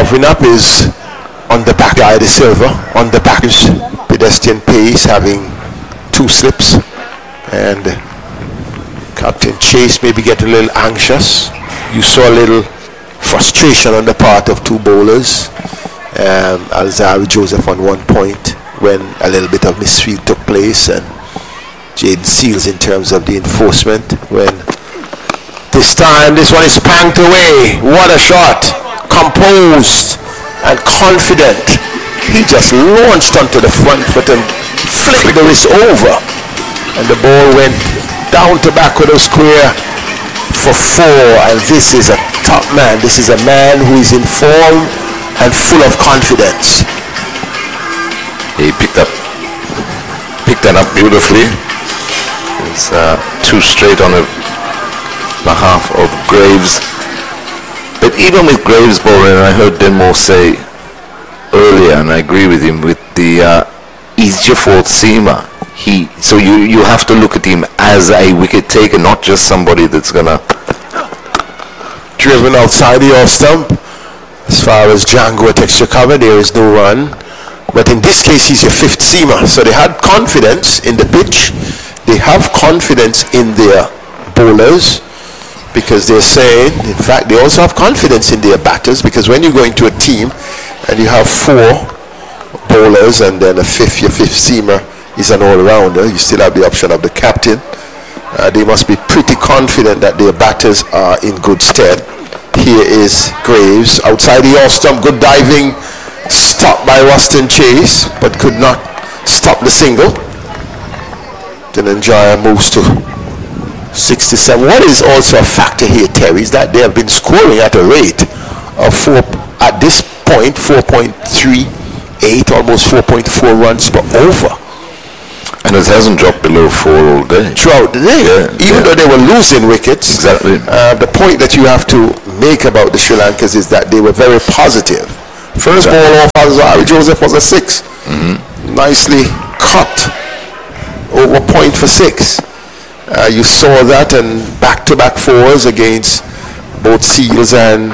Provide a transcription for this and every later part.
Covering up is on the back by the Silver. On the back is Pedestrian Pace having 2 slips. And Captain Chase maybe getting a little anxious. You saw a little frustration on the part of 2 bowlers. Alzarri Joseph on one point when a little bit of misfield took place, and Jaden Seals in terms of the enforcement when this time this one is panked away. What a shot, composed and confident. He just launched onto the front foot and flicked the wrist over, and the ball went down to Backwater Square for 4. And this is a top man. This is a man who is in form and full of confidence. He picked that up beautifully. It's 2 straight on the behalf of Graves. But even with Graves bowling, I heard Denmore say earlier, and I agree with him, with the he's your 4th seamer. So you have to look at him as a wicket taker, not just somebody that's gonna driven outside the off stump. As far as Django texture cover, there is no run. But in this case, he's your 5th seamer. So they had confidence in the pitch. They have confidence in their bowlers, because they're saying, in fact, they also have confidence in their batters, because when you go into a team and you have 4 bowlers and then your 5th seamer is an all-rounder, you still have the option of the captain. They must be pretty confident that their batters are in good stead. Here is Graves outside the off stump. Good diving, stopped by Ruston Chase, but could not stop the single. Then Njaya moves to 67. What is also a factor here, Terry, is that they have been scoring at a rate of 4, at this point, 4.38, almost 4.4 runs per over. And it hasn't dropped below 4 all day. Throughout the day, even though they were losing wickets. Exactly. The point that you have to make about the Sri Lankans is that they were very positive. First ball off Alzarri Joseph was a 6. Nicely cut over point for 6. You saw that, and back-to-back 4s against both Seals and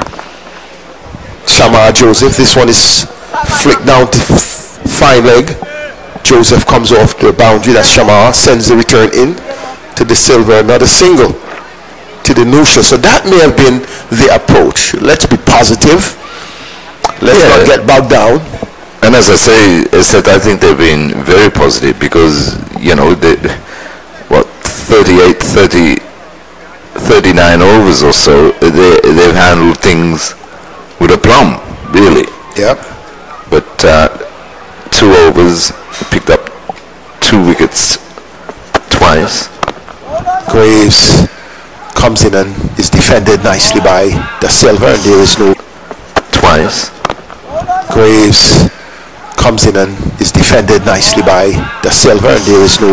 Shamar Joseph. This one is flicked down to fine leg. Joseph comes off the boundary. That's Shamar, sends the return in to the Silver. Another single to the Nusha. So that may have been the approach. Let's be positive. Let's not get bogged down. And as I said, I think they've been very positive, because, you know, 38, 30, 39 overs or so, they've handled things with aplomb, really. Yep. But 2 overs, picked up 2 wickets twice. Graves comes in and is defended nicely by the Silver, and there is no twice. Graves comes in and is defended nicely by the Silver, and there is no